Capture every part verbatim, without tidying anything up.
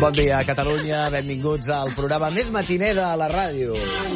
Bon dia, Catalunya. Benvinguts al programa més matiner de la ràdio.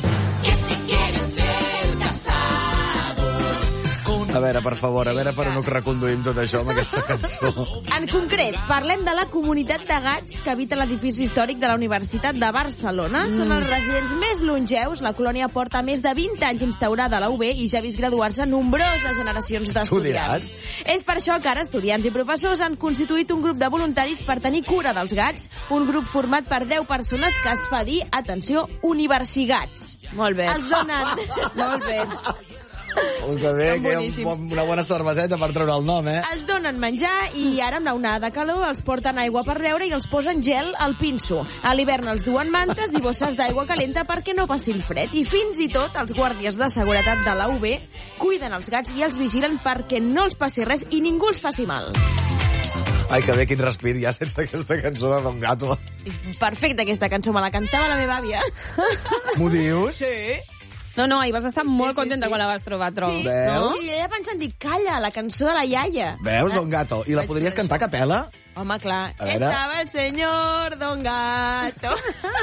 A veure, per favor, a veure per on ho reconduïm tot això amb aquesta cançó. En concret, parlem de la comunitat de gats que habita l'edifici històric de la Universitat de Barcelona. Mm. Són els residents més longeus. La colònia porta més de vint anys instaurada a la U B i ja ha vist graduar-se nombroses generacions d'estudiants. És per això que ara estudiants i professors han constituït un grup de voluntaris per tenir cura dels gats. Un grup format per deu persones que es fa dir, atenció, universigats. Molt bé. Els donen... Molt bé. Molt bé, que hi ha una bona cerveseta per treure el nom, eh? Els donen menjar i ara amb l'onada de calor els porten aigua per beure i els posen gel al pinso. A l'hivern els duen mantes i bosses d'aigua calenta perquè no passin fred. I fins i tot els guàrdies de seguretat de la U B cuiden els gats i els vigilen perquè no els passi res i ningú els faci mal. Ai, que bé, quin respir ja sense aquesta cançó de Don Gato. És perfecta aquesta cançó, me la cantava la meva àvia. M'ho dius? Sí. No, no, hi vas estar molt sí, contenta sí, sí. quan la vas trobar, trobo. Sí, veus? No? I ella pensant, dic, calla, la cançó de la iaia. Veus, Don Gato? I la podries cantar a capella? Home, clar. Estava el senyor Don Gato.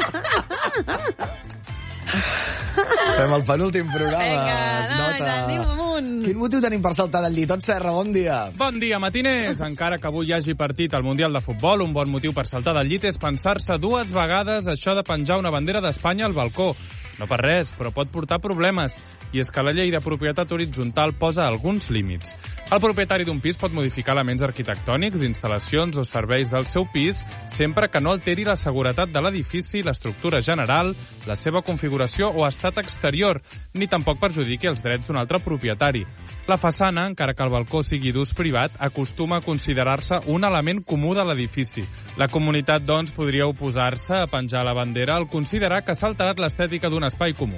Fem el penúltim programa. Vinga, es nota. anem amunt. Quin motiu tenim per saltar del llit? Tot Serra, bon dia. Bon dia, matiners. Encara que avui hi hagi partit al Mundial de Futbol, un bon motiu per saltar del llit és pensar-se dues vegades això de penjar una bandera d'Espanya al balcó. No per res, però pot portar problemes. I és que la llei de propietat horitzontal posa alguns límits. El propietari d'un pis pot modificar elements arquitectònics, instal·lacions o serveis del seu pis sempre que no alteri la seguretat de l'edifici, l'estructura general, la seva configuració o estat exterior, ni tampoc perjudiqui els drets d'un altre propietari. La façana, encara que el balcó sigui d'ús privat, acostuma a considerar-se un element comú de l'edifici. La comunitat, doncs, podria oposar-se a penjar la bandera al considerar que s'ha alterat l'estètica d'un espai comú.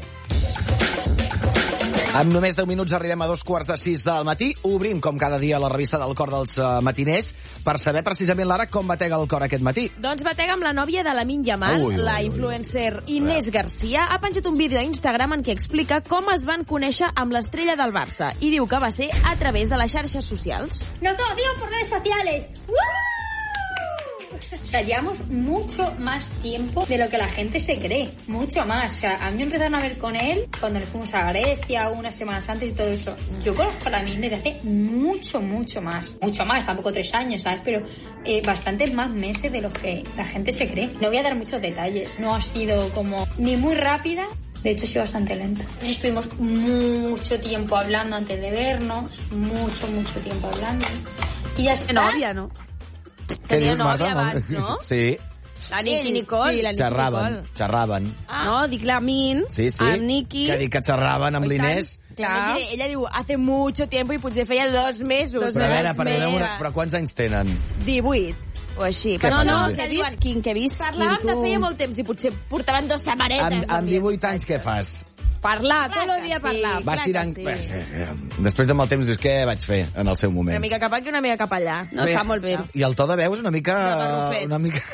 En només deu minuts arribem a dos quarts de sis del matí. Obrim, com cada dia, la revista del cor dels uh, matiners per saber precisament l'ara com batega el cor aquest matí. Doncs batega amb la nòvia de Lamine Yamal, ui, ui, la influencer Inés Garcia. Ha penjat un vídeo a Instagram en què explica com es van conèixer amb l'estrella del Barça i diu que va ser a través de les xarxes socials. Nos conocimos por redes sociales. ¡Uh! O sea, llevamos mucho más tiempo de lo que la gente se cree. Mucho más. O sea, a mí me empezaron a ver con él cuando nos fuimos a Grecia, unas semanas antes y todo eso. Yo conozco a Lamine desde hace mucho, mucho más. Mucho más, tampoco tres años, ¿sabes? Pero eh, bastantes más meses de lo que la gente se cree. No voy a dar muchos detalles. No ha sido como ni muy rápida. De hecho, ha sido bastante lenta. Estuvimos mucho tiempo hablando antes de vernos. Mucho, mucho tiempo hablando. Y ya está. Novia, ¿no? Tenia nòvia abans, no? Sí. La Nicky Nicole. Sí, la Nicky xerraven, Nicole. xerraven. Ah. No, dic Lamine, sí, sí. amb Nicky. Que dic que xerraven amb l'Inés. Clar. Ella, ella diu, hace mucho tiempo i potser feia dos mesos. Dos però a veure, mesos. perdoneu, una, però quants anys tenen? divuit. O així. Què Però passa? no, Que que diuen, diuen... quin que visquin, Parlàvem de feia molt temps i potser portaven dos sabaretes. Amb, amb divuit anys què fas? Parlar, tot el dia parlar. Vas clar tirant... que sí. Després de molt temps dius, què vaig fer en el seu moment? Una mica cap aquí i una mica cap allà. No, Bé, està molt bé. I el to de veu és una mica... De una mica...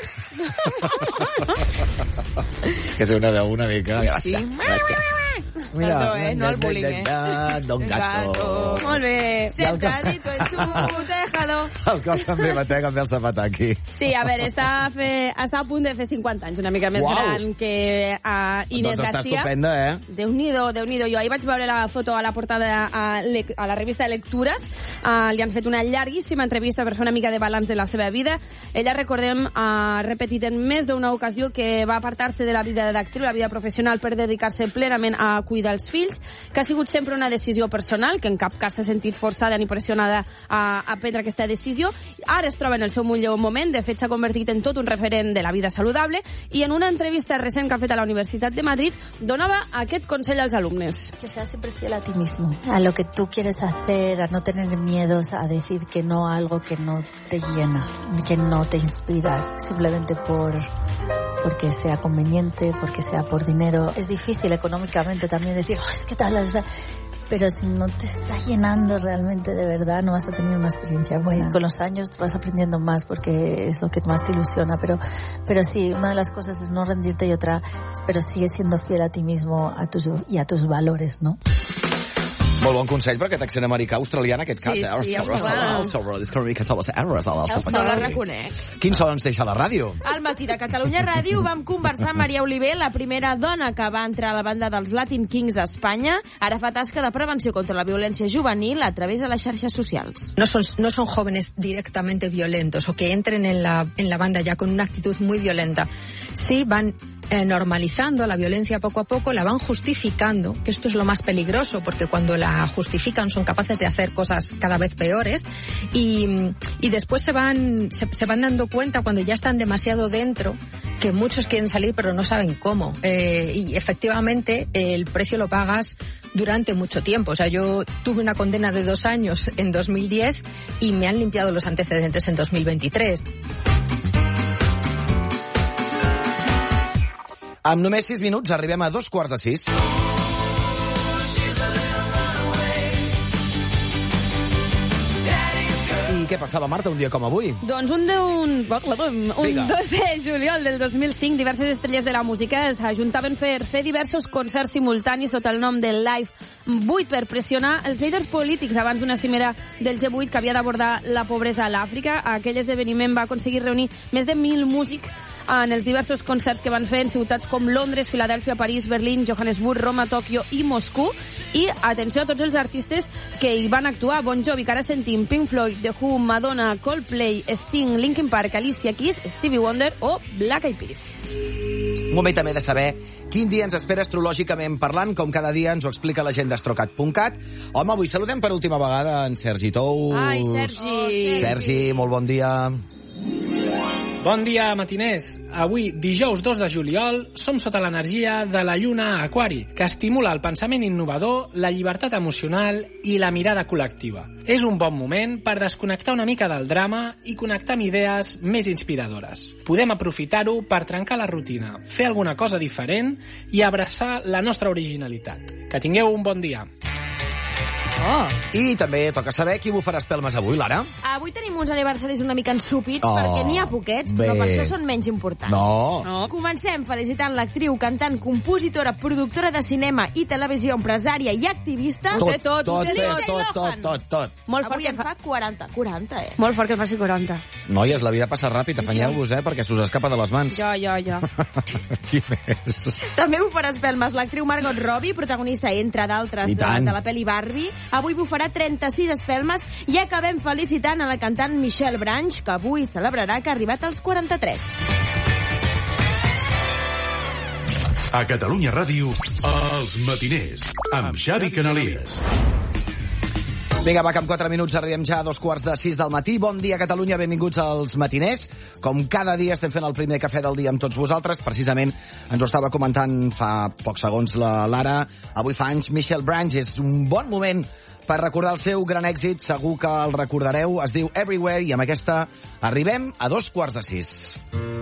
És que té una veu una mica... Sí. Mira, Perdó, eh? No el bullying, eh? Don Gato. Molt bé. I el cor- Sentadito en su tejado. El cor també batega amb el zapataki. Sí, a veure, està, a fer, està a punt de fer cinquanta anys, una mica més Uau. gran que uh, Inés doncs està Garcia. estupenda, eh? Déu-n'hi-do, Déu-n'hi-do. Jo ahir vaig veure la foto a la portada a, lec- a la revista de lectures. Uh, li han fet una llarguíssima entrevista per fer una mica de balanç de la seva vida. Ella, recordem, ha repetit en més d'una ocasió que va apartar-se de la vida d'actriu, la vida professional, per dedicar-se plenament a cuidar els fills, que ha sigut sempre una decisió personal, que en cap cas s'ha sentit forçada ni pressionada a, a prendre aquesta decisió. Ara es troba en el seu millor moment, de fet s'ha convertit en tot un referent de la vida saludable, i en una entrevista recent que ha fet a la Universitat de Madrid donava aquest consell als alumnes. Que seas siempre fiel a ti mismo, a lo que tú quieres hacer, a no tener miedos a decir que no a algo que no te llena, que no te inspira, simplemente por porque sea conveniente, porque sea por dinero. Es difícil económicamente también decir, oh, es que tal, o sea, pero si no te está llenando realmente de verdad, no vas a tener una experiencia buena. Con los años vas aprendiendo más porque es lo que más te ilusiona, pero, pero sí, una de las cosas es no rendirte y otra, pero sigue siendo fiel a ti mismo a tus, y a tus valores, ¿no? Molt bon consell per aquest accent americà, australià, en aquest cas. Sí, sí, no la reconec. Quin so ens deixa la ràdio? Al matí de Catalunya Ràdio vam conversar amb Maria Oliver, la primera dona que va entrar a la banda dels Latin Kings a Espanya. Ara fa tasca de prevenció contra la violència juvenil a través de les xarxes socials. No son, no son jóvenes directamente violentos o que entren en la, en la banda ya con una actitud muy violenta. Sí van eh, normalizando la violencia poco a poco, la van justificando, que esto es lo más peligroso, porque cuando la justifican son capaces de hacer cosas cada vez peores, y, y después se van, se, se van dando cuenta cuando ya están demasiado dentro, que muchos quieren salir pero no saben cómo. Eh, y efectivamente eh, el precio lo pagas durante mucho tiempo. O sea, yo tuve una condena de dos años en dos mil diez y me han limpiado los antecedentes en dos mil veintitrés. Amb només sis minuts arribem a dos quarts de sis. I què passava, Marta, un dia com avui? Doncs un, de, un, un dos de juliol del dos mil cinc, diverses estrelles de la música s'ajuntaven per fer diversos concerts simultanis sota el nom de Live vuit per pressionar els líders polítics abans d'una cimera del G vuit que havia d'abordar la pobresa a l'Àfrica. Aquell esdeveniment va aconseguir reunir més de mil músics en els diversos concerts que van fer en ciutats com Londres, Filadèlfia, París, Berlín, Johannesburg, Roma, Tòquio i Moscou. I atenció a tots els artistes que hi van actuar: Bon Jovi, que ara sentim, Pink Floyd, The Who, Madonna, Coldplay, Sting, Linkin Park, Alicia Keys, Stevie Wonder o Black Eyed Peas. Un moment també de saber quin dia ens espera astrològicament parlant, com cada dia ens ho explica la gent d'astrocat punt cat. Home, avui saludem per última vegada en Sergi Tous. Ai, Sergi. Oh, Sergi. Sergi, molt bon dia. Bon dia, matiners. Avui, dijous dos de juliol, som sota l'energia de la lluna a Aquari, que estimula el pensament innovador, la llibertat emocional i la mirada col·lectiva. És un bon moment per desconnectar una mica del drama i connectar amb idees més inspiradores. Podem aprofitar-ho per trencar la rutina, fer alguna cosa diferent i abraçar la nostra originalitat. Que tingueu un bon dia. Oh. I també toca saber qui bufarà espelmes avui, Lara. Avui tenim uns aniversaris una mica ensupits, Oh, perquè n'hi ha poquets, bé. però per això són menys importants. No. No. Comencem felicitant l'actriu, cantant, compositora, productora de cinema i televisió, empresària i activista. Tot, tot, tot, tot, tot, tot, tot, tot, tot. Molt fort Avui que en fa quaranta, quaranta, eh? Molt fort que faci quaranta. Noies, la vida passa ràpid, afanyeu-vos, eh, perquè se us escapa de les mans. Jo, jo, jo. Qui més? També bufarà espelmes l'actriu Margot Robbie, protagonista, entre d'altres, I de, tant. de la pel·li Barbie. Avui bufarà trenta-sis espelmes i acabem felicitant a la cantant Michelle Branch, que avui celebrarà que ha arribat als quaranta-tres. A Catalunya Ràdio, Els Matiners, amb Xavi Canalies. Vinga, va, que en quatre minuts arribem ja a dos quarts de sis del matí. Bon dia, Catalunya, benvinguts als matiners. Com cada dia estem fent el primer cafè del dia amb tots vosaltres. Precisament ens ho estava comentant fa pocs segons la Lara. Avui fa anys Michelle Branch. És un bon moment per recordar el seu gran èxit. Segur que el recordareu. Es diu Everywhere i amb aquesta arribem a dos quarts de sis.